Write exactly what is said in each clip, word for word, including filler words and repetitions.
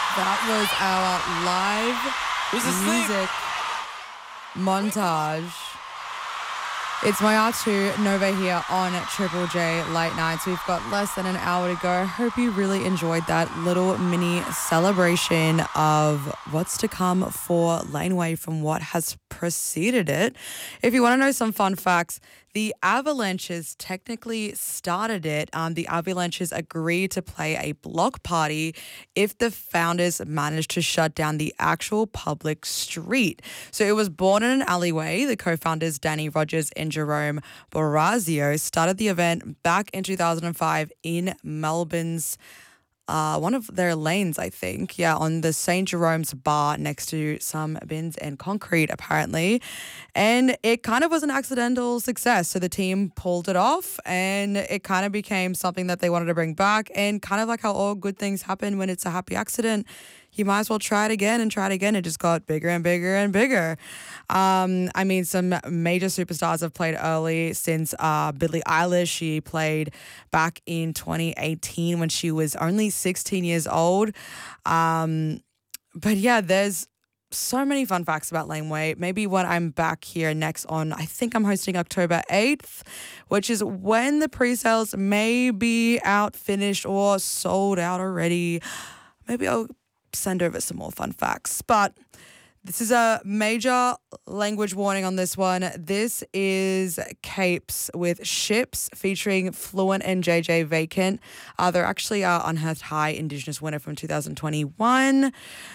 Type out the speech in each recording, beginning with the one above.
That was our live Who's asleep? music montage. It's my R two Nova here on Triple J Late Nights. We've got less than an hour to go. Hope you really enjoyed that little mini celebration of what's to come for Laneway from what has preceded it. If you want to know some fun facts, the Avalanches technically started it. Um, the Avalanches agreed to play a block party if the founders managed to shut down the actual public street. So it was born in an alleyway. The co-founders, Danny Rogers and Jerome Borazio, started the event back in two thousand five in Melbourne's Uh, one of their lanes, I think. Yeah, on the Saint Jerome's bar next to some bins and concrete, apparently. And it kind of was an accidental success. So the team pulled it off and it kind of became something that they wanted to bring back. And kind of like how all good things happen when it's a happy accident, you might as well try it again and try it again. It just got bigger and bigger and bigger. Um, I mean, some major superstars have played early since uh, Billie Eilish. She played back in twenty eighteen when she was only sixteen years old. Um, but yeah, there's so many fun facts about Laneway. Maybe when I'm back here next on, I think I'm hosting October eighth, which is when the pre-sales may be out, finished, or sold out already. Maybe I'll send over some more fun facts. But this is a major language warning on this one. This is Capes with Ships featuring Fluent and J J Vacant. Uh, they're actually our Unearthed High Indigenous winner from two thousand twenty-one.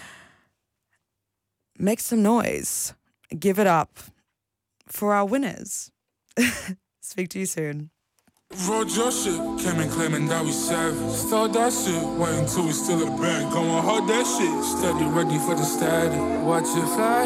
Make some noise. Give it up for our winners. Speak to you soon. Road your shit, came in claiming that we savage. Start that shit, wait until we steal a bank. Going hard that shit, steady ready for the static. Watch it fly.